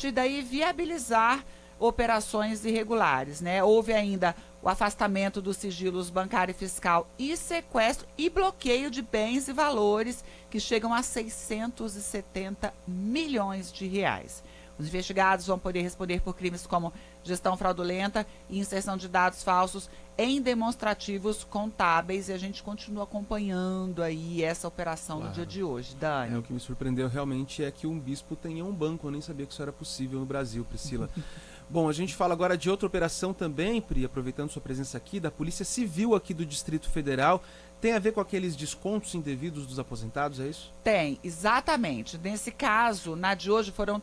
partir daí viabilizar operações irregulares, né? Houve ainda o afastamento dos sigilos bancário e fiscal e sequestro e bloqueio de bens e valores que chegam a 670 milhões de reais. Os investigados vão poder responder por crimes como gestão fraudulenta e inserção de dados falsos em demonstrativos contábeis, e a gente continua acompanhando aí essa operação no dia de hoje, Dani. O que me surpreendeu realmente é que um bispo tenha um banco. Eu nem sabia que isso era possível no Brasil, Priscila. Bom, a gente fala agora de outra operação também, Pri, aproveitando sua presença aqui, da Polícia Civil aqui do Distrito Federal. Tem a ver com aqueles descontos indevidos dos aposentados, é isso? Tem, exatamente. Nesse caso, na de hoje, foram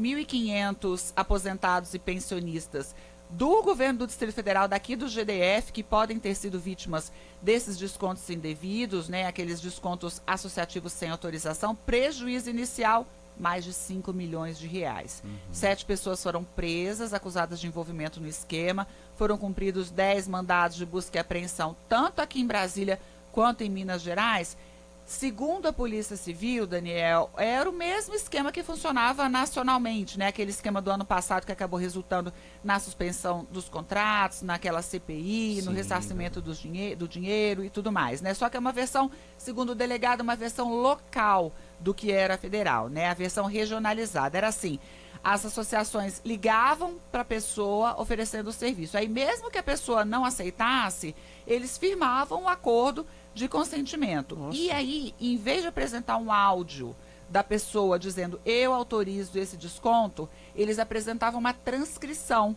3.500 aposentados e pensionistas do governo do Distrito Federal, daqui do GDF, que podem ter sido vítimas desses descontos indevidos, né? Aqueles descontos associativos sem autorização, prejuízo inicial, mais de 5 milhões de reais. 7 pessoas foram presas, acusadas de envolvimento no esquema. Foram cumpridos 10 mandados de busca e apreensão, tanto aqui em Brasília quanto em Minas Gerais. Segundo a Polícia Civil, Daniel, era o mesmo esquema que funcionava nacionalmente, né? Aquele esquema do ano passado que acabou resultando na suspensão dos contratos, naquela CPI, no ressarcimento do dinheiro e tudo mais, né? Só que é uma versão, segundo o delegado, uma versão local do que era federal, né? A versão regionalizada. Era assim: as associações ligavam para a pessoa oferecendo o serviço. Aí, mesmo que a pessoa não aceitasse, eles firmavam um acordo de consentimento. Nossa. E aí, em vez de apresentar um áudio da pessoa dizendo eu autorizo esse desconto, eles apresentavam uma transcrição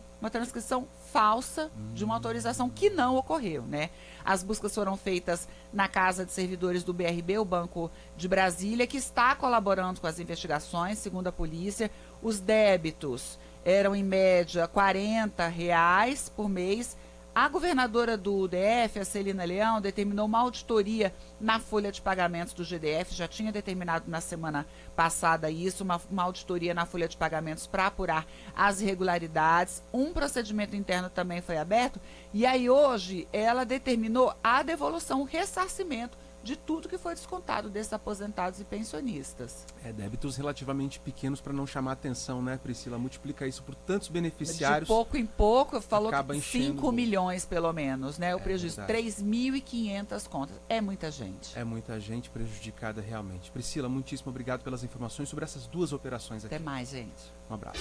falsa de uma autorização que não ocorreu, né? As buscas foram feitas na Casa de Servidores do BRB, o Banco de Brasília, que está colaborando com as investigações, segundo a polícia. Os débitos eram, em média, R$ 40 por mês. A governadora do DF, a Celina Leão, determinou uma auditoria na folha de pagamentos do GDF, já tinha determinado na semana passada isso, uma auditoria na folha de pagamentos para apurar as irregularidades. Um procedimento interno também foi aberto, e aí hoje ela determinou a devolução, o ressarcimento de tudo que foi descontado desses aposentados e pensionistas. Débitos relativamente pequenos para não chamar atenção, né, Priscila? Multiplica isso por tantos beneficiários. De pouco em pouco, falou acaba que enchendo 5 milhões pelo menos, né? O prejuízo, verdade. 3.500 contas. É muita gente. É muita gente prejudicada realmente. Priscila, muitíssimo obrigado pelas informações sobre essas duas operações aqui. Até mais, gente. Um abraço.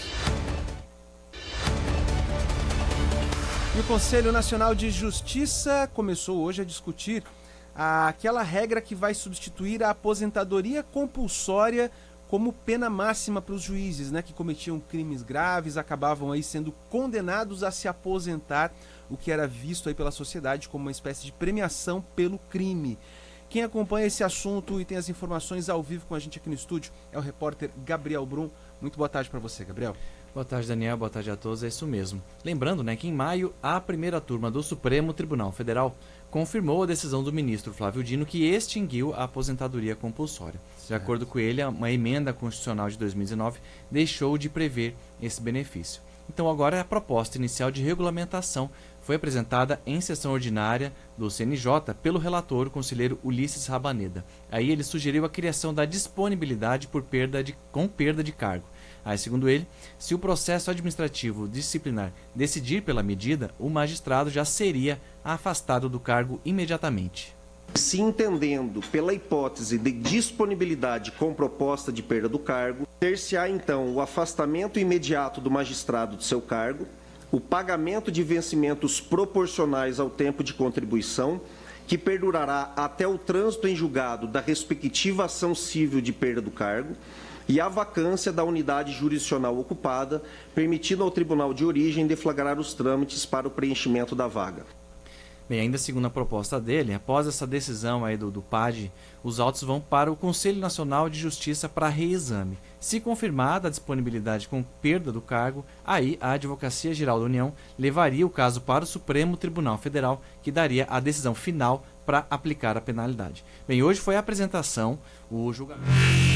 E o Conselho Nacional de Justiça começou hoje a discutir aquela regra que vai substituir a aposentadoria compulsória como pena máxima para os juízes, né, que cometiam crimes graves, acabavam aí sendo condenados a se aposentar, o que era visto aí pela sociedade como uma espécie de premiação pelo crime. Quem acompanha esse assunto e tem as informações ao vivo com a gente aqui no estúdio é o repórter Gabriel Brum. Muito boa tarde para você, Gabriel. Boa tarde, Daniel. Boa tarde a todos. É isso mesmo. Lembrando, né, que em maio, a primeira turma do Supremo Tribunal Federal confirmou a decisão do ministro Flávio Dino que extinguiu a aposentadoria compulsória. De acordo com ele, uma emenda constitucional de 2019 deixou de prever esse benefício. Então agora a proposta inicial de regulamentação foi apresentada em sessão ordinária do CNJ pelo relator, o conselheiro Ulisses Rabaneda. Aí ele sugeriu a criação da disponibilidade com perda de cargo. Aí, segundo ele, se o processo administrativo disciplinar decidir pela medida, o magistrado já seria afastado do cargo imediatamente. Se entendendo pela hipótese de disponibilidade com proposta de perda do cargo, ter-se-á então o afastamento imediato do magistrado de seu cargo, o pagamento de vencimentos proporcionais ao tempo de contribuição, que perdurará até o trânsito em julgado da respectiva ação civil de perda do cargo, e a vacância da unidade jurisdicional ocupada, permitindo ao tribunal de origem deflagrar os trâmites para o preenchimento da vaga. Bem, ainda segundo a proposta dele, após essa decisão aí do PAD, os autos vão para o Conselho Nacional de Justiça para reexame. Se confirmada a disponibilidade com perda do cargo, aí a Advocacia Geral da União levaria o caso para o Supremo Tribunal Federal, que daria a decisão final para aplicar a penalidade. Bem, hoje foi a apresentação, o julgamento...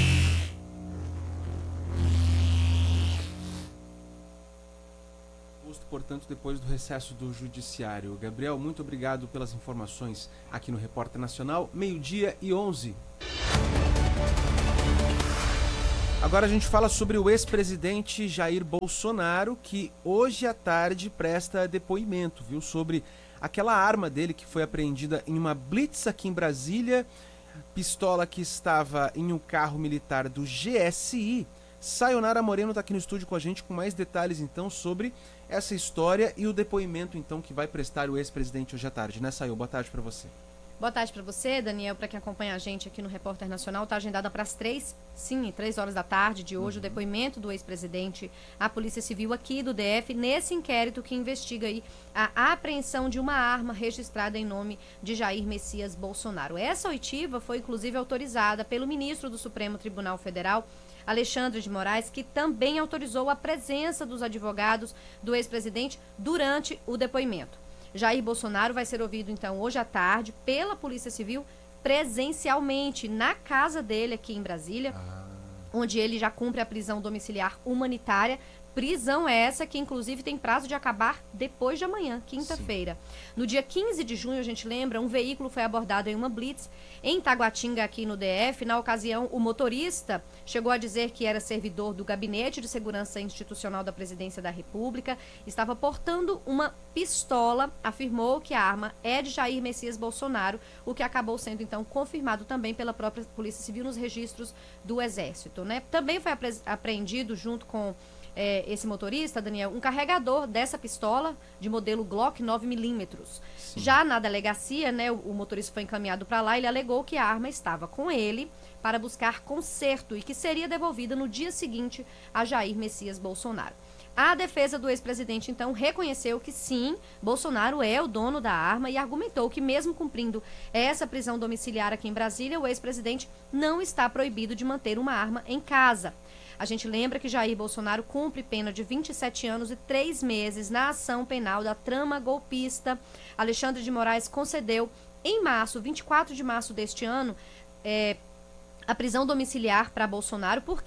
Portanto, depois do recesso do Judiciário. Gabriel, muito obrigado pelas informações aqui no Repórter Nacional, 12:11. Agora a gente fala sobre o ex-presidente Jair Bolsonaro, que hoje à tarde presta depoimento, viu, sobre aquela arma dele que foi apreendida em uma blitz aqui em Brasília, pistola que estava em um carro militar do GSI. Sayonara Moreno está aqui no estúdio com a gente com mais detalhes então sobre essa história e o depoimento então que vai prestar o ex-presidente hoje à tarde, né, Sayo? Boa tarde para você. Boa tarde para você, Daniel, para quem acompanha a gente aqui no Repórter Nacional. Está agendada para as 3 horas da tarde de hoje, o depoimento do ex-presidente à Polícia Civil aqui do DF, nesse inquérito que investiga aí a apreensão de uma arma registrada em nome de Jair Messias Bolsonaro. Essa oitiva foi, inclusive, autorizada pelo ministro do Supremo Tribunal Federal, Alexandre de Moraes, que também autorizou a presença dos advogados do ex-presidente durante o depoimento. Jair Bolsonaro vai ser ouvido, então, hoje à tarde, pela Polícia Civil, presencialmente, na casa dele aqui em Brasília, onde ele já cumpre a prisão domiciliar humanitária. Prisão essa que, inclusive, tem prazo de acabar depois de amanhã, quinta-feira. No dia 15 de junho, a gente lembra, um veículo foi abordado em uma blitz em Taguatinga, aqui no DF. Na ocasião, o motorista chegou a dizer que era servidor do Gabinete de Segurança Institucional da Presidência da República, estava portando uma pistola, afirmou que a arma é de Jair Messias Bolsonaro, o que acabou sendo, então, confirmado também pela própria Polícia Civil nos registros do Exército, né? Também foi apreendido, junto com esse motorista, Daniel, um carregador dessa pistola de modelo Glock 9mm. Já na delegacia, né, o motorista foi encaminhado para lá, ele alegou que a arma estava com ele para buscar conserto e que seria devolvida no dia seguinte a Jair Messias Bolsonaro. A defesa do ex-presidente, então, reconheceu que sim, Bolsonaro é o dono da arma e argumentou que, mesmo cumprindo essa prisão domiciliar aqui em Brasília, o ex-presidente não está proibido de manter uma arma em casa. A gente lembra que Jair Bolsonaro cumpre pena de 27 anos e 3 meses na ação penal da trama golpista. Alexandre de Moraes concedeu, em março, 24 de março deste ano, a prisão domiciliar para Bolsonaro, porque